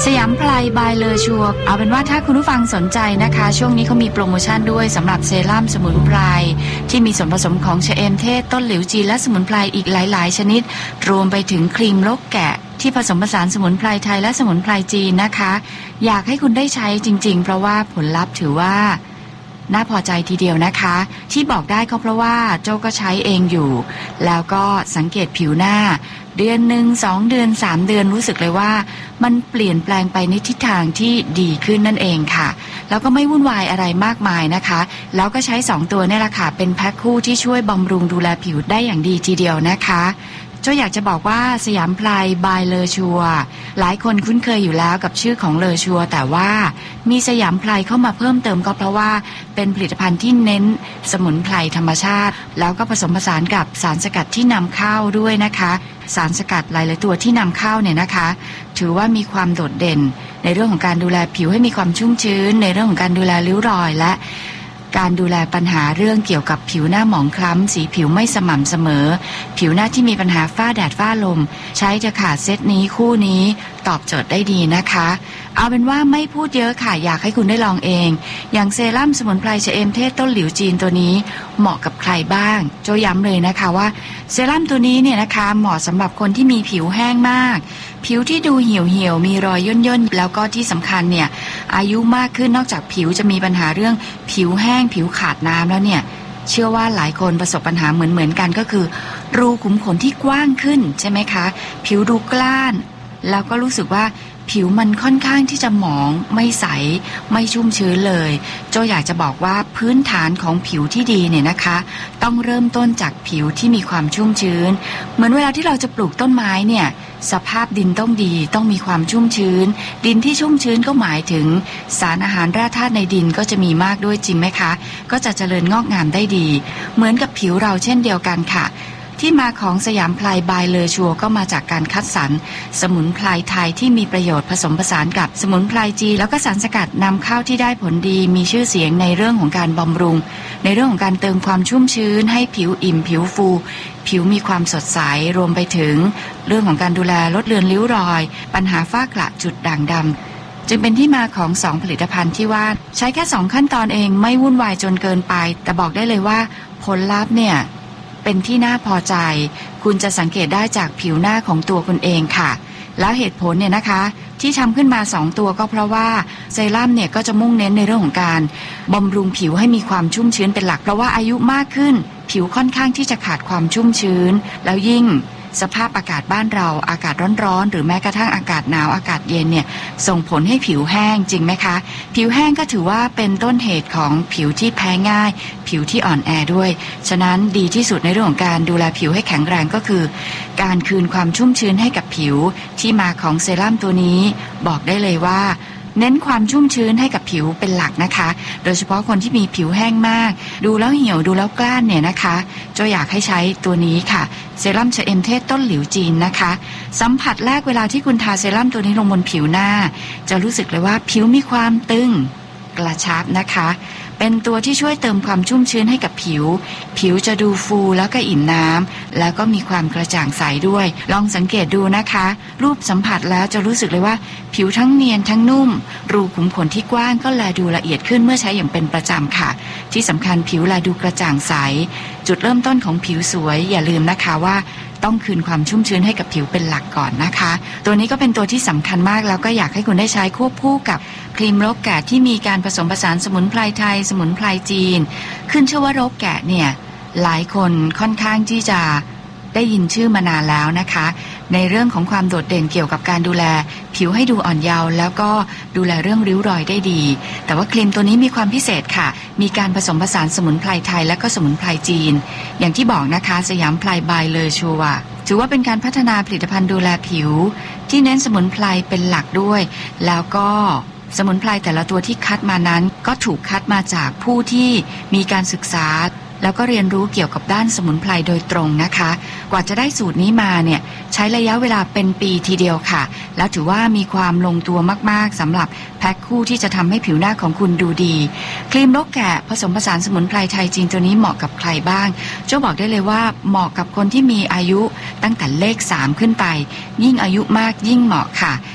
สยามไพรบายเลอชัวร์เอาเป็นว่าถ้าคุณผู้ฟังสนใจนะคะช่วงนี้เขามีโปรโมชั่นด้วยสำหรับเซรั่มสมุนไพรที่มีส่วนผสมของชะเอมเทศต้นหลิวจีนและสมุนไพรอีกหลายๆชนิดรวมไปถึงครีมลกแกะที่ผสมผสานสมุนไพรไทยและสมุนไพรจีนนะคะอยากให้คุณได้ใช้จริงๆเพราะว่าผลลัพธ์ถือว่าน่าพอใจทีเดียวนะคะที่บอกได้ก็เพราะว่าโจ้ก็ใช้เองอยู่แล้วก็สังเกตผิวหน้าเดือนหนึ่ง2 เดือน3 เดือนรู้สึกเลยว่ามันเปลี่ยนแปลงไปในทิศทางที่ดีขึ้นนั่นเองค่ะแล้วก็ไม่วุ่นวายอะไรมากมายนะคะแล้วก็ใช้2ตัวนี่แหละค่ะเป็นแพ็คคู่ที่ช่วยบำรุงดูแลผิวได้อย่างดีทีเดียวนะคะโจ้อยากจะบอกว่าสยามไพรบายเลอชัวหลายคนคุ้นเคยอยู่แล้วกับชื่อของเลอชัวแต่ว่ามีสยามไพรเข้ามาเพิ่มเติมก็เพราะว่าเป็นผลิตภัณฑ์ที่เน้นสมุนไพรธรรมชาติแล้วก็ผสมผสานกับสารสกัดที่นำเข้าด้วยนะคะสารสกัดหลายๆตัวที่นำเข้าเนี่ยนะคะถือว่ามีความโดดเด่นในเรื่องของการดูแลผิวให้มีความชุ่มชื้นในเรื่องของการดูแลริ้วรอยและการดูแลปัญหาเรื่องเกี่ยวกับผิวหน้าหมองคล้ำสีผิวไม่สม่ำเสมอผิวหน้าที่มีปัญหาฝ้าแดดฝ้าลมใช้เถอะค่ะเซตนี้คู่นี้ตอบโจทย์ได้ดีนะคะเอาเป็นว่าไม่พูดเยอะค่ะอยากให้คุณได้ลองเองอย่างเซรั่มสมุนไพรชะเอมเทศต้นหลิวจีนตัวนี้เหมาะกับใครบ้างโจย้ำเลยนะคะว่าเซรั่มตัวนี้เนี่ยนะคะเหมาะสำหรับคนที่มีผิวแห้งมากผิวที่ดูเหี่ยวมีรอยย่นแล้วก็ที่สำคัญเนี่ยอายุมากขึ้นนอกจากผิวจะมีปัญหาเรื่องผิวแห้งผิวขาดน้ำแล้วเนี่ยเชื่อว่าหลายคนประสบปัญหาเหมือนกันก็คือรูขุมขนที่กว้างขึ้นใช่ไหมคะผิวดูกล้านแล้วก็รู้สึกว่าผิวมันค่อนข้างที่จะหมองไม่ใสไม่ชุ่มชื้นเลยโจอยากจะบอกว่าพื้นฐานของผิวที่ดีเนี่ยนะคะต้องเริ่มต้นจากผิวที่มีความชุ่มชื้นเหมือนเวลาที่เราจะปลูกต้นไม้เนี่ยสภาพดินต้องดีต้องมีความชุ่มชื้นดินที่ชุ่มชื้นก็หมายถึงสารอาหารแร่ธาตุในดินก็จะมีมากด้วยจริงไหมคะก็จะเจริญงอกงามได้ดีเหมือนกับผิวเราเช่นเดียวกันค่ะที่มาของสยามไพรบายเลอชัวก็มาจากการคัดสรรสมุนไพรไทยที่มีประโยชน์ผสมผสานกับสมุนไพรจีนแล้วก็สารสกัดนำเข้าที่ได้ผลดีมีชื่อเสียงในเรื่องของการบำรุงในเรื่องของการเติมความชุ่มชื้นให้ผิวอิ่มผิวฟูผิวมีความสดใสรวมไปถึงเรื่องของการดูแลลดเลือนริ้วรอยปัญหาฝ้ากระจุดด่างดำจึงเป็นที่มาของ2ผลิตภัณฑ์ที่ว่าใช้แค่2ขั้นตอนเองไม่วุ่นวายจนเกินไปแต่บอกได้เลยว่าผลลัพธ์เนี่ยเป็นที่น่าพอใจคุณจะสังเกตได้จากผิวหน้าของตัวคุณเองค่ะแล้วเหตุผลเนี่ยนะคะที่ทำขึ้นมา2ตัวก็เพราะว่าเซรั่มเนี่ยก็จะมุ่งเน้นในเรื่องของการบำรุงผิวให้มีความชุ่มชื้นเป็นหลักเพราะว่าอายุมากขึ้นผิวค่อนข้างที่จะขาดความชุ่มชื้นแล้วยิ่งสภาพอากาศบ้านเราอากาศร้อนๆหรือแม้กระทั่งอากาศหนาวอากาศเย็นเนี่ยส่งผลให้ผิวแห้งจริงไหมคะผิวแห้งก็ถือว่าเป็นต้นเหตุของผิวที่แพ้ง่ายผิวที่อ่อนแอด้วยฉะนั้นดีที่สุดในเรื่องของการดูแลผิวให้แข็งแรงก็คือการคืนความชุ่มชื้นให้กับผิวที่มาของเซรั่มตัวนี้บอกได้เลยว่าเน้นความชุ่มชื้นให้กับผิวเป็นหลักนะคะโดยเฉพาะคนที่มีผิวแห้งมากดูแล้วเหี่ยวดูแล้วกล้านเนี่ยนะคะโจอยากให้ใช้ตัวนี้ค่ะเซรั่มชะเอมเทศต้นหลิวจีนนะคะสัมผัสแรกเวลาที่คุณทาเซรั่มตัวนี้ลงบนผิวหน้าจะรู้สึกเลยว่าผิวมีความตึงกระชับนะคะเป็นตัวที่ช่วยเติมความชุ่มชื้นให้กับผิวจะดูฟูแล้วก็อิ่มน้ำแล้วก็มีความกระจ่างใสด้วยลองสังเกตดูนะคะรูปสัมผัสแล้วจะรู้สึกเลยว่าผิวทั้งเนียนทั้งนุ่มรูขุมขนที่กว้างก็แลดูละเอียดขึ้นเมื่อใช้อย่างเป็นประจำค่ะที่สำคัญผิวแลดูกระจ่างใสจุดเริ่มต้นของผิวสวยอย่าลืมนะคะว่าต้องคืนความชุ่มชื้นให้กับผิวเป็นหลักก่อนนะคะตัวนี้ก็เป็นตัวที่สำคัญมากแล้วก็อยากให้คุณได้ใช้ควบคู่กับครีมโรคแกะที่มีการผสมผสานสมุนไพรไทยสมุนไพรจีนขึ้นชื่อว่าโรคแกะเนี่ยหลายคนค่อนข้างที่จะได้ยินชื่อมานานแล้วนะคะในเรื่องของความโดดเด่นเกี่ยวกับการดูแลผิวให้ดูอ่อนเยาว์แล้วก็ดูแลเรื่องริ้วรอยได้ดีแต่ว่าครีมตัวนี้มีความพิเศษค่ะมีการผสมผสานสมุนไพรไทยและก็สมุนไพรจีนอย่างที่บอกนะคะสยามไพรบายเลอชัวถือว่าเป็นการพัฒนาผลิตภัณฑ์ดูแลผิวที่เน้นสมุนไพรเป็นหลักด้วยแล้วก็สมุนไพรแต่ละตัวที่คัดมานั้นก็ถูกคัดมาจากผู้ที่มีการศึกษาแล้วก็เรียนรู้เกี่ยวกับด้านสมุนไพรโดยตรงนะคะกว่าจะได้สูตรนี้มาเนี่ยใช้ระยะเวลาเป็นปีทีเดียวค่ะแล้วถือว่ามีความลงตัวมากๆสำหรับแพ็คคู่ที่จะทำให้ผิวหน้าของคุณดูดีครีมโรคแกะผสมผสานสมุนไพรไทยจีนตัวนี้เหมาะกับใครบ้างโจ้บอกได้เลยว่าเหมาะกับคนที่มีอายุตั้งแต่เลข3ขึ้นไปยิ่งอายุมากยิ่งเหมาะค่ะ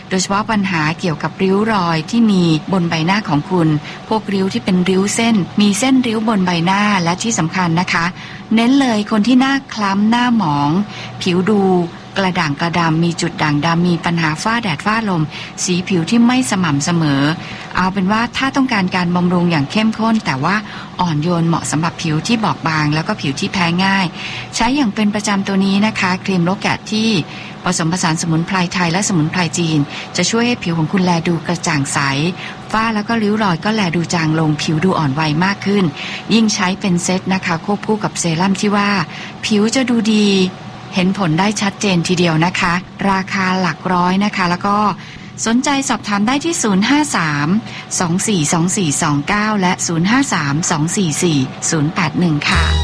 โดยเฉพาะปัญหาเกี่ยวกับริ้วรอยที่มีบนใบหน้าของคุณพวกริ้วที่เป็นริ้วเส้นมีเส้นริ้วบนใบหน้าและที่สำคัญนะคะเน้นเลยคนที่หน้าคล้ำหน้าหมองผิวดูกระด่างกระดำมีจุดด่างดำมีปัญหาฝ้าแดดฝ้าลมสีผิวที่ไม่สม่ำเสมอเอาเป็นว่าถ้าต้องการการบำรุงอย่างเข้มข้นแต่ว่าอ่อนโยนเหมาะสำหรับผิวที่บอบบางแล้วก็ผิวที่แพ้ง่ายใช้อย่างเป็นประจำตัวนี้นะคะครีมโลแกตที่ผสมผสานสมุนไพรไทยและสมุนไพรจีนจะช่วยให้ผิวของคุณแลดูกระจ่างใสฝ้าแล้วก็ริ้วรอยก็แลดูจางลงผิวดูอ่อนวัยมากขึ้นยิ่งใช้เป็นเซตนะคะควบคู่กับเซรั่มที่ว่าผิวจะดูดีเห็นผลได้ชัดเจนทีเดียวนะคะราคาหลักร้อยนะคะแล้วก็สนใจสอบถามได้ที่053 242429และ053 244 081ค่ะ